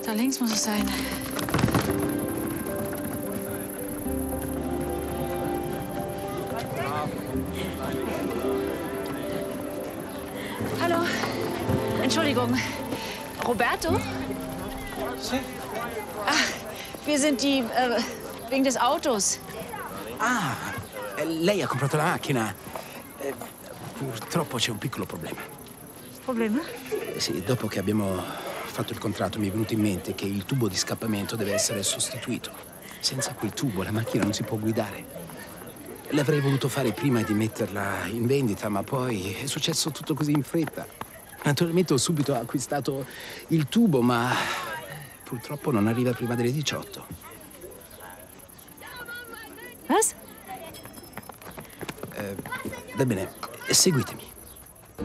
Da links muss es sein. Hallo. Entschuldigung. Roberto? Sì. Ach, wir sind die, wegen des Autos. Ah, lei ha comprato la macchina. Purtroppo c'è un piccolo problema. Probleme? Sì, dopo che abbiamo fatto il contratto mi è venuto in mente che il tubo di scappamento deve essere sostituito. Senza quel tubo la macchina non si può guidare. L'avrei voluto fare prima di metterla in vendita, ma poi è successo tutto così in fretta. Naturalmente ho subito acquistato il tubo, ma purtroppo non arriva prima delle 18. Was? Va bene, seguitemi.